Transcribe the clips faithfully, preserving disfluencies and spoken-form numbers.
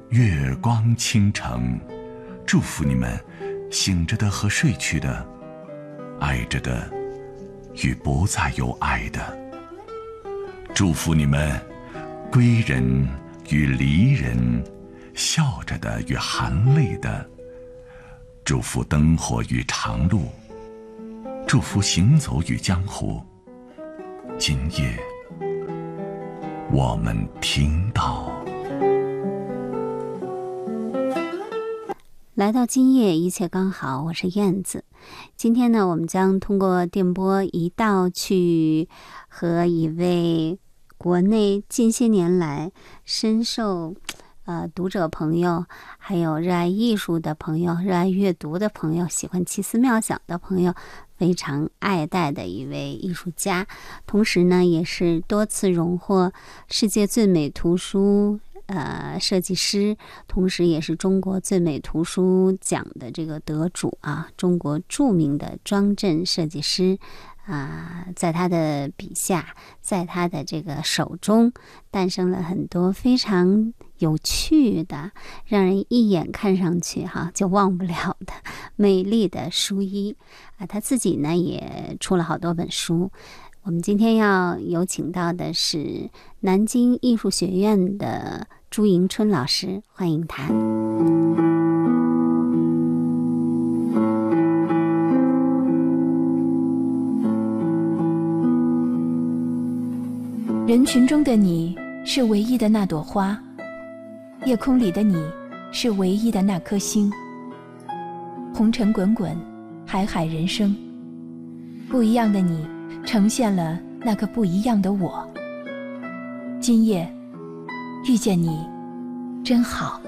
月光倾城，祝福你们醒着的和睡去的，爱着的与不再有爱的，祝福你们归人与离人，笑着的与含泪的，祝福灯火与长路，祝福行走与江湖。今夜我们听到。 来到今夜一切刚好，我是燕子。今天呢，我们将通过电波一道去和一位国内近些年来深受呃读者朋友，还有热爱艺术的朋友、热爱阅读的朋友、喜欢奇思妙想的朋友非常爱戴的一位艺术家，同时呢，也是多次荣获世界最美图书呃，设计师，同时也是中国最美图书奖的这个得主啊，中国著名的庄镇设计师啊、呃，在他的笔下，在他的这个手中，诞生了很多非常有趣的，让人一眼看上去哈就忘不了的美丽的书衣啊。他自己呢也出了好多本书。我们今天要有请到的是南京艺术学院的朱迎春老师，欢迎他。 人群中的你是唯一的那朵花，夜空里的你是唯一的那颗星。红尘滚滚，海海人生，不一样的你呈现了那个不一样的我。今夜遇见你真好。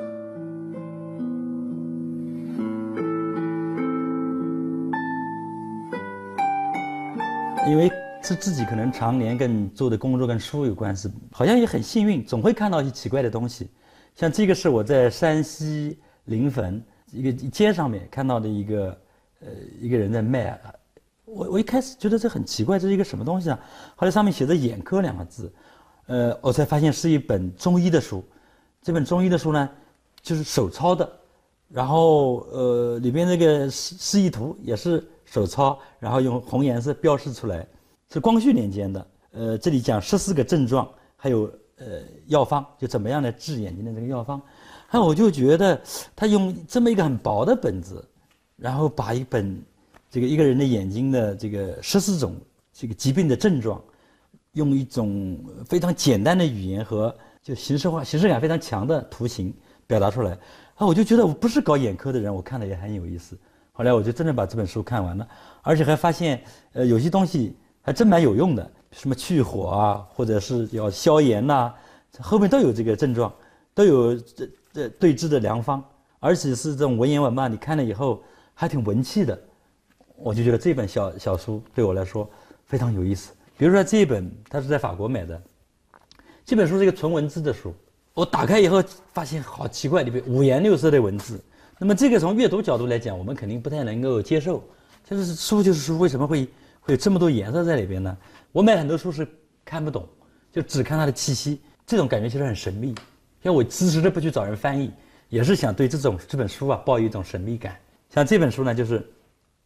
因为是自己可能常年跟做的工作跟书有关系，好像也很幸运，总会看到一些奇怪的东西。像这个是我在山西临汾一个街上面看到的一个呃一个人在卖，我我一开始觉得这很奇怪，这是一个什么东西啊？后来上面写着眼科两个字，呃，我才发现是一本中医的书。这本中医的书呢，就是手抄的，然后呃里边那个示示意图也是手抄，然后用红颜色标示出来，是光绪年间的。呃，这里讲十四个症状，还有呃药方，就怎么样来治眼睛的这个药方。还有我就觉得他用这么一个很薄的本子，然后把一本这个一个人的眼睛的这个十四种这个疾病的症状，用一种非常简单的语言和就形式化、形式感非常强的图形表达出来。啊，我就觉得我不是搞眼科的人，我看了也很有意思。后来我就真的把这本书看完了，而且还发现，呃，有些东西还真蛮有用的，什么去火啊，或者是要消炎呐、啊，后面都有这个症状，都有这这对治的良方，而且是这种文言文嘛，你看了以后还挺文气的。我就觉得这本小小书对我来说非常有意思。比如说这一本，它是在法国买的，这本书是一个纯文字的书，我打开以后发现好奇怪，里面五颜六色的文字。那么这个从阅读角度来讲，我们肯定不太能够接受，就是书就是书，为什么会会有这么多颜色在里边呢？我买很多书是看不懂，就只看它的气息，这种感觉其实很神秘。像我迟迟的不去找人翻译，也是想对这种这本书啊抱有一种神秘感。像这本书呢，就是